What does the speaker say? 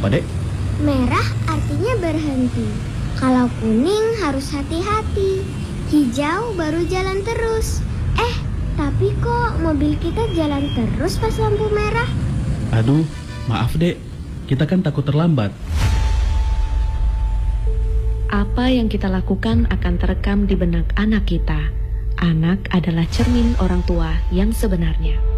apa, Dek? Merah artinya berhenti. Kalau kuning harus hati-hati. Hijau baru jalan terus. Tapi kok mobil kita jalan terus pas lampu merah? Aduh, maaf, Dek. Kita kan takut terlambat. Apa yang kita lakukan akan terekam di benak anak kita. Anak adalah cermin orang tua yang sebenarnya.